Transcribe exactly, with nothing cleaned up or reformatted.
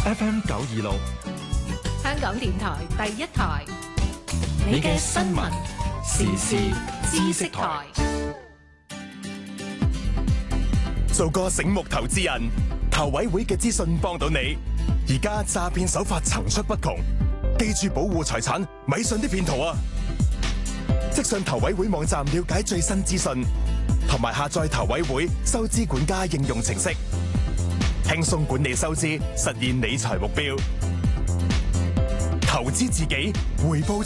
F M 九二六， 香港電台第一台， 你嘅新聞時事知識台。 做個醒目投資人，投委會嘅資訊幫到你。而家詐騙手法層出不窮，記住保護財產，咪信啲騙徒啊！即上投委會網站了解最新資訊，同埋下載投委會收支管家應用程式，輕鬆管理收支，實現理財目標。投資自己，回報